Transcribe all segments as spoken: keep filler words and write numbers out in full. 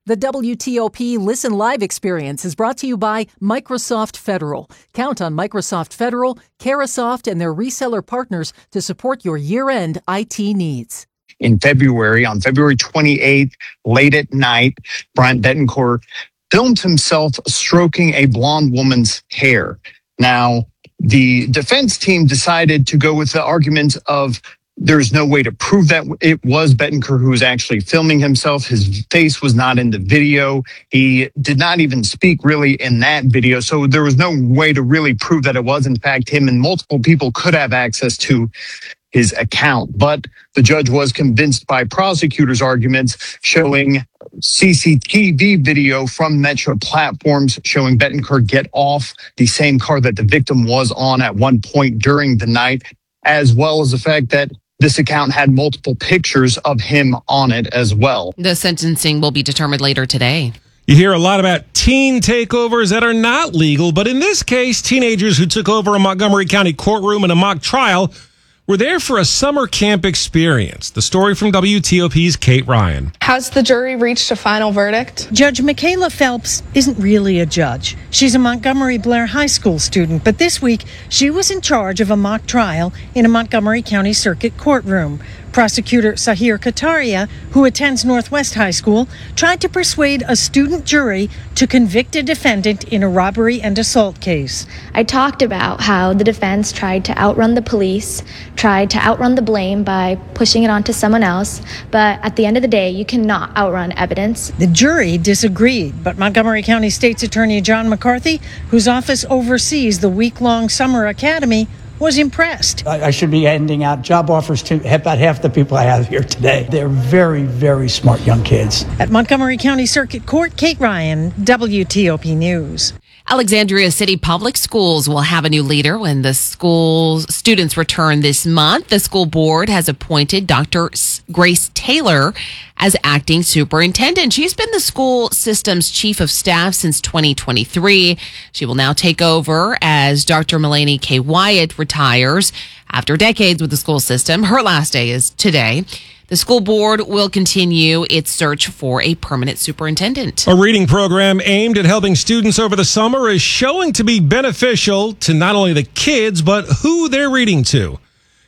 The W T O P Listen Live experience is brought to you by Microsoft Federal. Count on Microsoft Federal, Carasoft, and their reseller partners to support your year-end I T needs. In February, on February twenty-eighth, late at night, Bryant Betancourt filmed himself stroking a blonde woman's hair. Now, the defense team decided to go with the argument of there's no way to prove that it was Betancourt who was actually filming himself. His face was not in the video. He did not even speak really in that video. So there was no way to really prove that it was, in fact, him, and multiple people could have access to his account. But the judge was convinced by prosecutors' arguments showing C C T V video from Metro platforms showing Betancourt get off the same car that the victim was on at one point during the night, as well as the fact that this account had multiple pictures of him on it as well. The sentencing will be determined later today. You hear a lot about teen takeovers that are not legal, but in this case, teenagers who took over a Montgomery County courtroom in a mock trial were there for a summer camp experience. The story from W T O P's Kate Ryan. Has the jury reached a final verdict? Judge Michaela Phelps isn't really a judge. She's a Montgomery Blair High School student, but this week she was in charge of a mock trial in a Montgomery County Circuit courtroom. Prosecutor Sahir Kataria, who attends Northwest High School, tried to persuade a student jury to convict a defendant in a robbery and assault case. I talked about how the defense tried to outrun the police, tried to outrun the blame by pushing it onto someone else, but at the end of the day, you cannot outrun evidence. The jury disagreed, but Montgomery County State's Attorney John McCarthy, whose office oversees the week-long summer academy, was impressed. I should be handing out job offers to about half the people I have here today. They're very, very smart young kids. At Montgomery County Circuit Court, Kate Ryan, W T O P News. Alexandria City Public Schools will have a new leader when the school's students return this month. The school board has appointed Doctor Grace Taylor as acting superintendent. She's been the school system's chief of staff since twenty twenty-three. She will now take over as Doctor Melanie K. Wyatt retires after decades with the school system. Her last day is today. The school board will continue its search for a permanent superintendent. A reading program aimed at helping students over the summer is showing to be beneficial to not only the kids, but who they're reading to.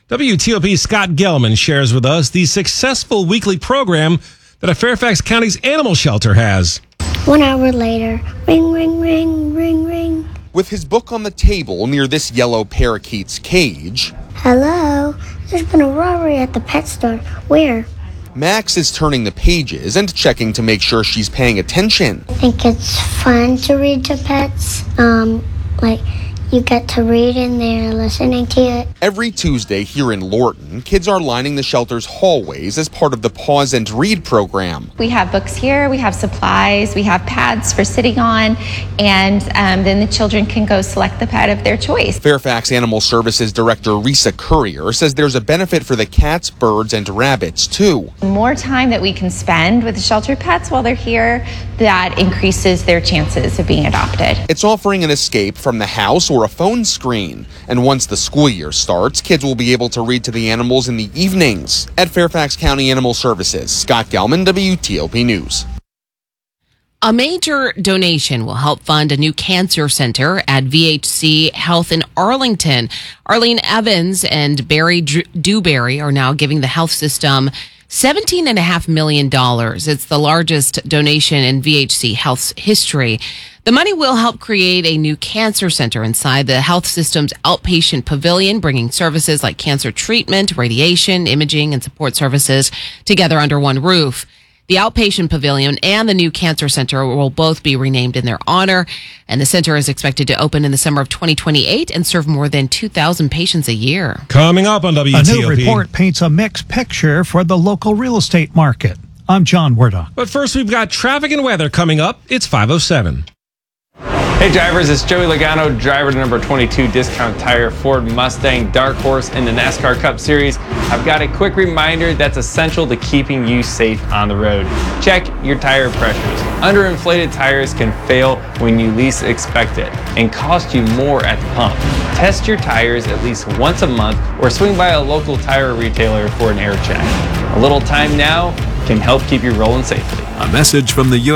W T O P's Scott Gelman shares with us the successful weekly program that a Fairfax County's animal shelter has. One hour later, ring, ring, ring, ring, ring. With his book on the table near this yellow parakeet's cage. Hello, there's been a robbery at the pet store. Where? Max is turning the pages and checking to make sure she's paying attention. I think it's fun to read to pets. Um, like, you get to read and they're listening to it. Every Tuesday here in Lorton, kids are lining the shelter's hallways as part of the Pause and Read program. We have books here, we have supplies, we have pads for sitting on, and um, then the children can go select the pad of their choice. Fairfax Animal Services Director Risa Courier says there's a benefit for the cats, birds, and rabbits, too. The more time that we can spend with the shelter pets while they're here, that increases their chances of being adopted. It's offering an escape from the house or a phone screen. And once the school year starts, kids will be able to read to the animals in the evenings. At Fairfax County Animal Services, Scott Gelman, W T O P News. A major donation will help fund a new cancer center at V H C Health in Arlington. Arlene Evans and Barry Dewberry are now giving the health system seventeen point five million dollars. It's the largest donation in V H C Health's history. The money will help create a new cancer center inside the health system's outpatient pavilion, bringing services like cancer treatment, radiation, imaging, and support services together under one roof. The outpatient pavilion and the new cancer center will both be renamed in their honor, and the center is expected to open in the summer of twenty twenty-eight and serve more than two thousand patients a year. Coming up on W T O P. A new report paints a mixed picture for the local real estate market. I'm John Werdock. But first, we've got traffic and weather coming up. It's five oh seven. Hey drivers, it's Joey Logano, driver to number twenty-two Discount Tire Ford Mustang Dark Horse in the NASCAR Cup Series. I've got a quick reminder that's essential to keeping you safe on the road. Check your tire pressures. Underinflated tires can fail when you least expect it and cost you more at the pump. Test your tires at least once a month or swing by a local tire retailer for an air check. A little time now can help keep you rolling safely. A message from the U S